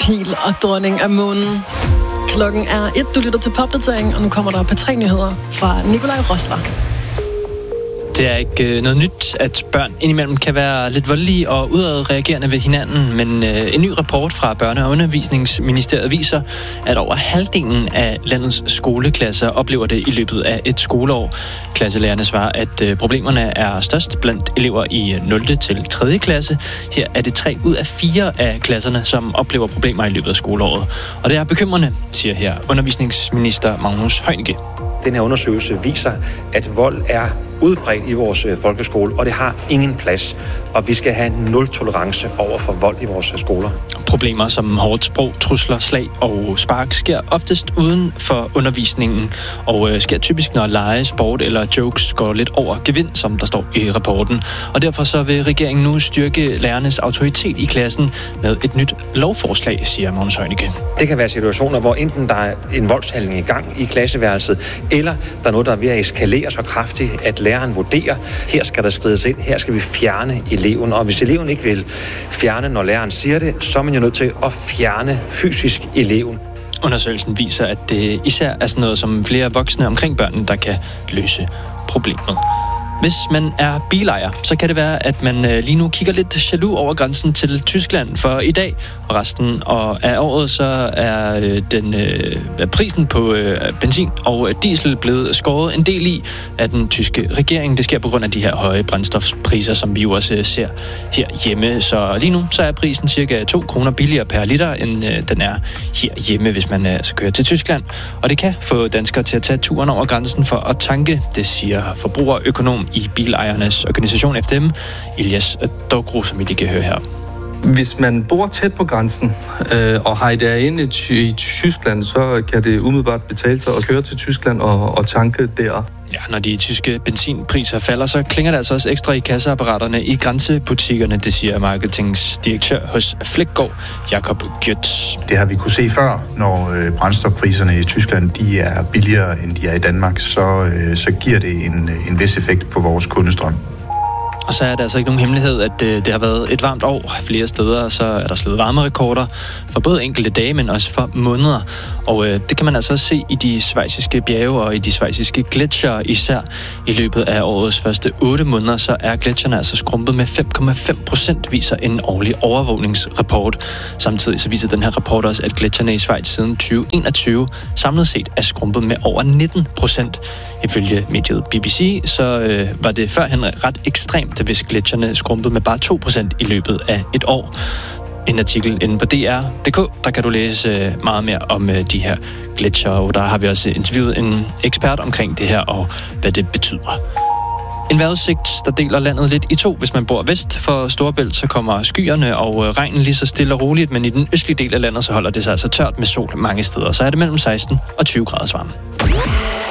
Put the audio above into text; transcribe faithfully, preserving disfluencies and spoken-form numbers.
Pil og dronning af månen. Klokken er et, du lytter til Popdatering, og nu kommer der P tre nyheder fra Nikolaj Rosler. Det er ikke øh, noget nyt, at børn indimellem kan være lidt voldelige og udadreagerende ved hinanden, men øh, en ny rapport fra Børne- og Undervisningsministeriet viser, at over halvdelen af landets skoleklasser oplever det i løbet af et skoleår. Klasselærerne svarer, at øh, problemerne er størst blandt elever i nul til tredje klasse. Her er det tre ud af fire af klasserne, som oplever problemer i løbet af skoleåret. Og det er bekymrende, siger her undervisningsminister Magnus Heunicke. Den her undersøgelse viser, at vold er udbredt i vores folkeskole, og det har ingen plads. Og vi skal have nul tolerance over for vold i vores skoler. Problemer som hårdt sprog, trusler, slag og spark sker oftest uden for undervisningen, og øh, sker typisk, når lege, sport eller jokes går lidt over gevind, som der står i rapporten. Og derfor så vil regeringen nu styrke lærernes autoritet i klassen med et nyt lovforslag, siger Magnus Heunicke. Det kan være situationer, hvor enten der er en voldshandling i gang i klasseværelset, eller der er noget, der er ved at eskalere så kraftigt, at læreren vurderer, her skal der skrides ind, her skal vi fjerne eleven. Og hvis eleven ikke vil fjerne, når læreren siger det, så er man jo nødt til at fjerne fysisk eleven. Undersøgelsen viser, at det især er sådan noget som flere voksne omkring børnene, der kan løse problemet. Hvis man er bilejer, så kan det være, at man lige nu kigger lidt jaloux over grænsen til Tyskland. For i dag og resten af året, så er den, øh, prisen på øh, benzin og diesel blevet skåret en del i af den tyske regering. Det sker på grund af de her høje brændstofpriser, som vi jo også ser herhjemme. Så lige nu så er prisen cirka to kroner billigere per liter, end øh, den er herhjemme, hvis man øh, altså kører til Tyskland. Og det kan få danskere til at tage turen over grænsen for at tanke, det siger forbrugerøkonom i bilejernes organisation F D M, Elias Dogro, som vi lige kan høre her. Hvis man bor tæt på grænsen øh, og har det inde i, i Tyskland, så kan det umiddelbart betale sig at køre til Tyskland og, og tanke der. Ja, når de tyske benzinpriser falder, så klinger det altså også ekstra i kasseapparaterne i grænsebutikkerne, det siger marketingsdirektør hos Flækgaard, Jakob Gjøt. Det har vi kunne se før, når øh, brændstofpriserne i Tyskland de er billigere, end de er i Danmark, så, øh, så giver det en, en vis effekt på vores kundestrøm. Og så er der altså ikke nogen hemmelighed, at det, det har været et varmt år. Flere steder så er der slået varmerekorder for både enkelte dage, men også for måneder. Og øh, det kan man altså også se i de schweiziske bjerge og i de schweiziske gletsjer især. I løbet af årets første otte måneder, så er gletsjerne altså skrumpet med fem komma fem procent, viser en årlig overvågningsrapport. Samtidig så viser den her rapport også, at gletsjerne i Schweiz siden tyve enogtyve samlet set er skrumpet med over nitten procent. Ifølge mediet B B C, så øh, var det førhen ret ekstremt, hvis gletsjerne skrumpede med bare to procent i løbet af et år. En artikel inde på D R punktum d k, der kan du læse meget mere om de her gletsjer, og der har vi også interviewet en ekspert omkring det her og hvad det betyder. En vejrudsigt, der deler landet lidt i to. Hvis man bor vest for Storebælt, så kommer skyerne og regnen lige så stille og roligt, men i den østlige del af landet, så holder det sig altså tørt med sol mange steder. Så er det mellem seksten og tyve grader varme.